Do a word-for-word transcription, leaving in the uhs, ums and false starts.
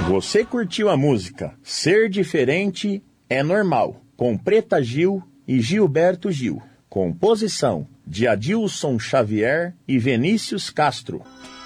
Você curtiu a música Ser Diferente é Normal, com Preta Gil e Gilberto Gil. Composição de Adilson Xavier e Vinícius Castro.